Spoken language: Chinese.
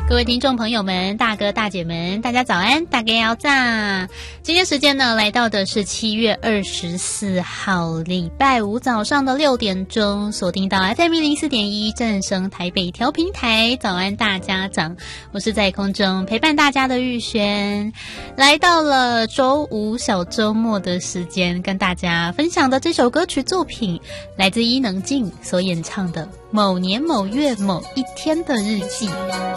各位听众朋友们，大哥大姐们，大家早安，大家要炸。今天时间呢，来到的是7月24号礼拜五早上的6点钟，锁定到 FM 104.1正声台北调频台。早安大家长，我是在空中陪伴大家的玉璇，来到了周五小周末的时间，跟大家分享的这首歌曲作品，来自伊能静所演唱的《某年某月某一天的日记》。